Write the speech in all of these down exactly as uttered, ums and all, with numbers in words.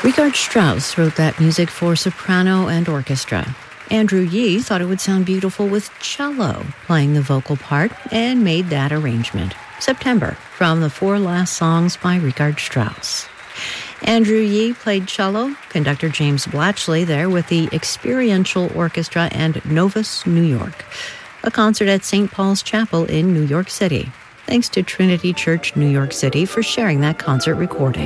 Richard Strauss wrote that music for soprano and orchestra. Andrew Yee thought it would sound beautiful with cello playing the vocal part and made that arrangement. September, from the four last songs by Richard Strauss. Andrew Yee played cello, conductor James Blatchley there with the Experiential Orchestra and Novus, New York. A concert at Saint Paul's Chapel in New York City. Thanks to Trinity Church, New York City for sharing that concert recording.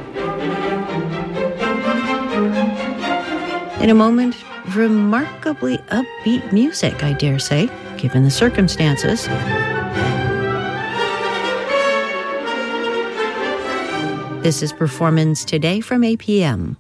In a moment, remarkably upbeat music, I dare say, given the circumstances. This is Performance Today from A P M.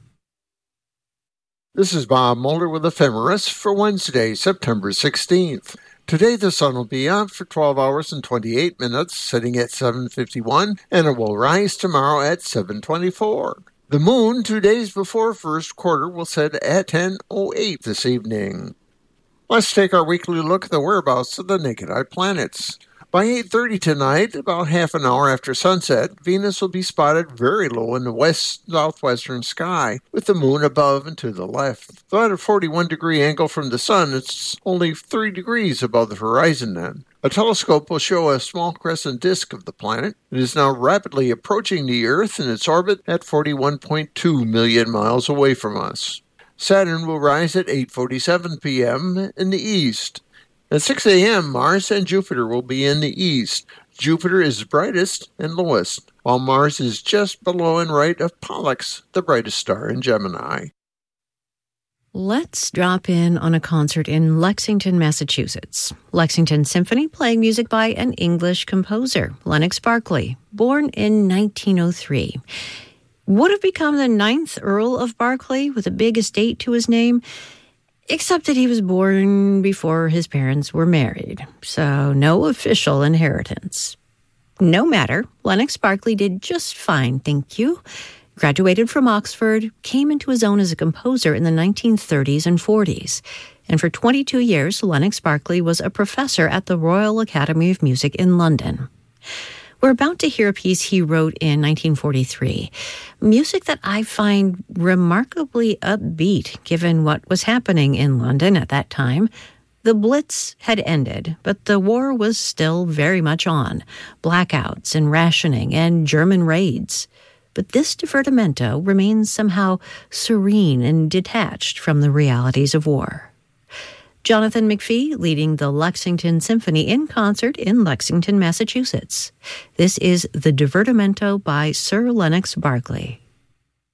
This is Bob Mulder with Ephemeris for Wednesday, September sixteenth. Today the sun will be out for twelve hours and twenty-eight minutes, setting at seven fifty-one, and it will rise tomorrow at seven twenty-four. The moon, two days before first quarter, will set at ten oh eight this evening. Let's take our weekly look at the whereabouts of the naked eye planets. By eight thirty tonight, about half an hour after sunset, Venus will be spotted very low in the west-southwestern sky, with the moon above and to the left. Though at a forty-one degree angle from the sun, it's only three degrees above the horizon then. A telescope will show a small crescent disk of the planet. It is now rapidly approaching the Earth in its orbit at forty-one point two million miles away from us. Saturn will rise at eight forty-seven p.m. in the east. At six a.m., Mars and Jupiter will be in the east. Jupiter is brightest and lowest, while Mars is just below and right of Pollux, the brightest star in Gemini. Let's drop in on a concert in Lexington, Massachusetts. Lexington Symphony playing music by an English composer, Lennox Berkeley, born in nineteen oh three. Would have become the ninth Earl of Berkeley with a big estate to his name, except that he was born before his parents were married, so no official inheritance. No matter, Lennox Berkeley did just fine, thank you. Graduated from Oxford, came into his own as a composer in the nineteen thirties and forties. And for twenty-two years, Lennox Berkeley was a professor at the Royal Academy of Music in London. We're about to hear a piece he wrote in nineteen forty-three, music that I find remarkably upbeat given what was happening in London at that time. The Blitz had ended, but the war was still very much on. Blackouts and rationing and German raids. But this divertimento remains somehow serene and detached from the realities of war. Jonathan McPhee leading the Lexington Symphony in concert in Lexington, Massachusetts. This is the Divertimento by Sir Lennox Berkeley.